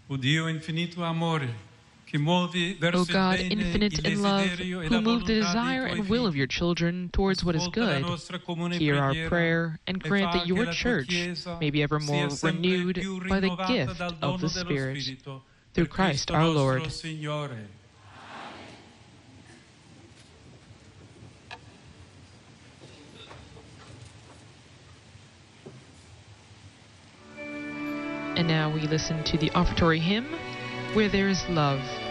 O Dio infinito amore, O God, infinite in love, who move the desire and will of your children towards what is good, hear our prayer and grant that your church may be ever more renewed by the gift of the Spirit. Through Christ our Lord. And now we listen to the offertory hymn, Where There Is Love.